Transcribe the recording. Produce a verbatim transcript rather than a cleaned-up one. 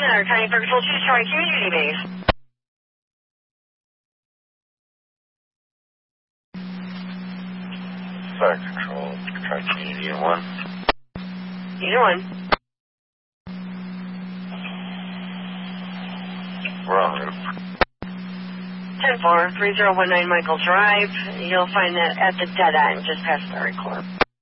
Center, County Patrol two, Troy Community Base. Fire Control, Troy Community Unit one. Unit one. We're on route. ten four, three zero one nine Michael Drive. You'll find that at the dead end, just past Ferry Corp.